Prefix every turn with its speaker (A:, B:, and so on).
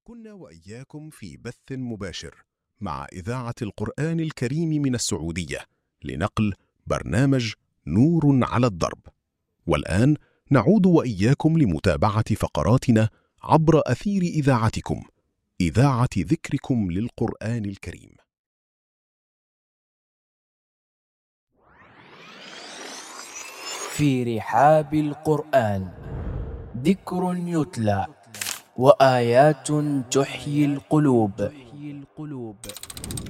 A: كنا وإياكم في بث مباشر مع إذاعة القرآن الكريم من السعودية لنقل برنامج نور على الدرب. والآن نعود وإياكم لمتابعة فقراتنا عبر أثير إذاعتكم، إذاعة ذكركم للقرآن الكريم.
B: في رحاب القرآن ذكر يتلى وآيات تحيي القلوب.